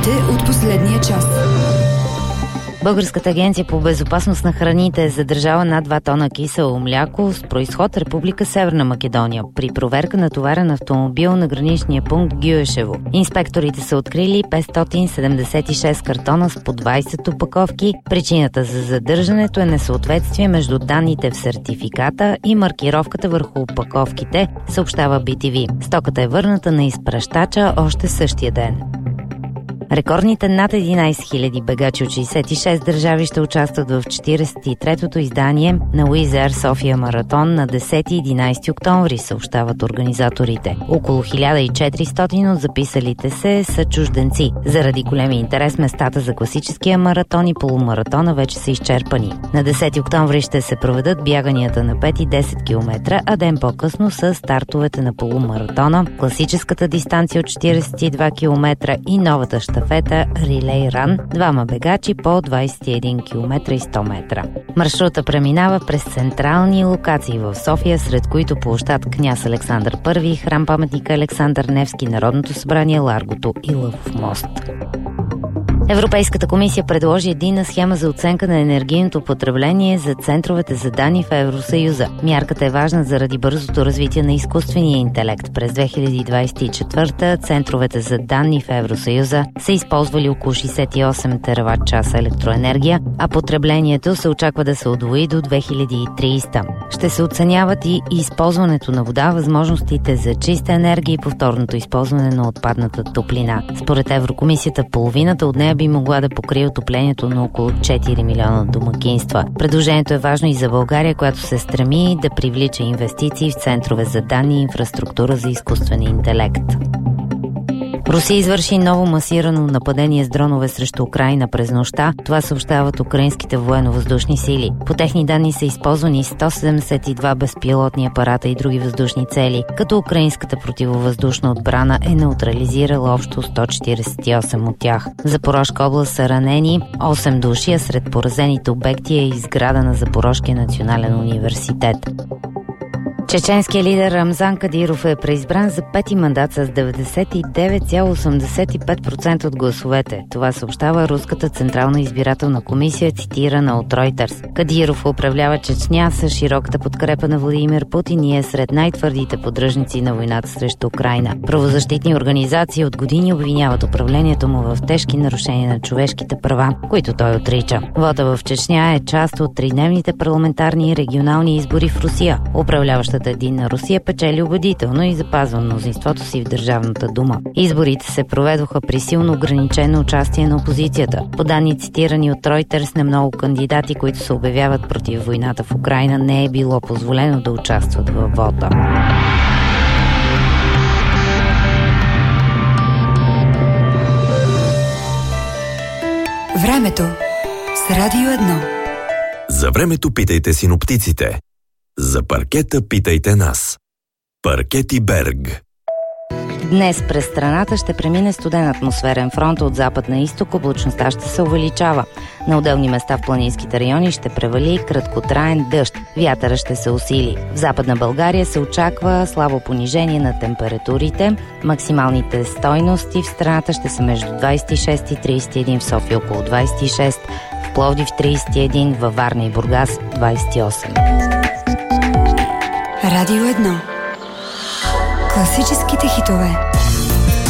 Новините от последния час. Българската агенция по безопасност на храните е задържала над 2 тона кисело мляко с произход Република Северна Македония при проверка на товарен автомобил на граничния пункт Гюешево. Инспекторите са открили 576 картона с по 20 опаковки. Причината за задържането е несъответствие между данните в сертификата и маркировката върху опаковките, съобщава BTV. Стоката е върната на изпращача още същия ден. Рекордните над 11 000 бегачи от 66 държави ще участват в 43-тото издание на Wizz Air София маратон на 10 и 11 октомври, съобщават организаторите. Около 1400 от записалите се са чужденци. Заради големи интерес местата за класическия маратон и полумаратона вече са изчерпани. На 10 октомври ще се проведат бяганията на 5 и 10 км, а ден по-късно са стартовете на полумаратона, класическата дистанция от 42 км и новата щафета Relay Run, двама бегачи по 21 км и 100 метра. Маршрута преминава през централни локации в София, сред които площад Княз Александър I, храм паметника Александър Невски, Народното събрание, Ларгото и Лъвов мост. Европейската комисия предложи единна схема за оценка на енергийното потребление за центровете за данни в Евросъюза. Мярката е важна заради бързото развитие на изкуствения интелект. През 2024 центровете за данни в Евросъюза са използвали около 68 тераватт-часа електроенергия, а потреблението се очаква да се удвои до 2300. Ще се оценяват и използването на вода, възможностите за чиста енергия и повторното използване на отпадната топлина. Според Еврокомисията, половината от нея би могла да покрие отоплението на около 4 милиона домакинства. Предложението е важно и за България, която се стреми да привлича инвестиции в центрове за данни и инфраструктура за изкуствен интелект. Русия извърши ново масирано нападение с дронове срещу Украйна през нощта. Това съобщават украинските военно-въздушни сили. По техни данни са използвани 172 безпилотни апарата и други въздушни цели, като украинската противовъздушна отбрана е неутрализирала общо 148 от тях. В Запорожка област са ранени 8 души, а сред поразените обекти е и сграда на Запорожкия национален университет. Чеченският лидер Рамзан Кадиров е преизбран за 5-ти мандат с 99,85% от гласовете. Това съобщава Руската централна избирателна комисия, цитирана от Reuters. Кадиров управлява Чечня с широката подкрепа на Владимир Путин и е сред най-твърдите поддръжници на войната срещу Украйна. Правозащитни организации от години обвиняват управлението му в тежки нарушения на човешките права, които той отрича. Вота в Чечня е част от тридневните парламентарни и регионални избори в Русия. Управляващата Единна Русия печели убедително и запазва мнозинството си в Държавната дума. Изборите се проведоха при силно ограничено участие на опозицията. По данни цитирани от Reuters, на много кандидати, които се обявяват против войната в Украйна, не е било позволено да участват във вота. Времето с Радио 1. За времето питайте синоптиците. За паркета питайте нас. Паркети Берг. Днес през страната ще премине студен атмосферен фронт от запад на изток, облачността ще се увеличава. На отделни места в планинските райони ще превали краткотраен дъжд. Вятъра ще се усили. В Западна България се очаква слабо понижение на температурите. Максималните стойности в страната ще са между 26 и 31, в София около 26, в Пловдив 31, във Варна и Бургас 28. Радио 1. Класическите хитове.